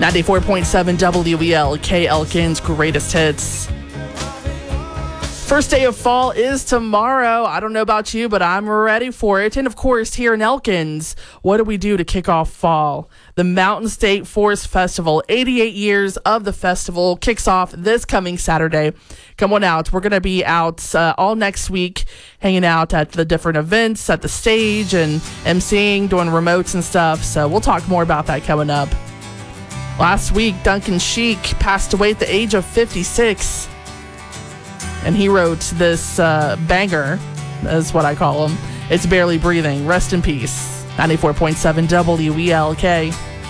94.7 WELK, Elkin's greatest hits. First day of fall is tomorrow. I don't know about you, but I'm ready for it. And of course, here in Elkins, what do we do to kick off fall? The Mountain State Forest Festival, 88 years of the festival, kicks off this coming Saturday. Come on out. We're going to be out all next week, hanging out at the different events, at the stage, and emceeing, doing remotes and stuff. So we'll talk more about that coming up. Last week, Duncan Sheik passed away at the age of 56. And he wrote this banger, is what I call him. It's Barely Breathing. Rest in peace. 94.7 WELK.